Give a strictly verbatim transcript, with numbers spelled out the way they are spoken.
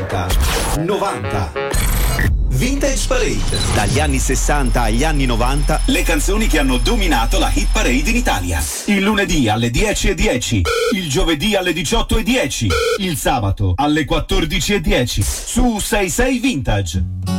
ottanta, novanta. Vintage Parade. Dagli anni sessanta agli anni novanta, le canzoni che hanno dominato la hit parade in Italia. Il lunedì alle dieci e dieci, il giovedì alle diciotto e dieci, il sabato alle quattordici e dieci su sei sei Vintage.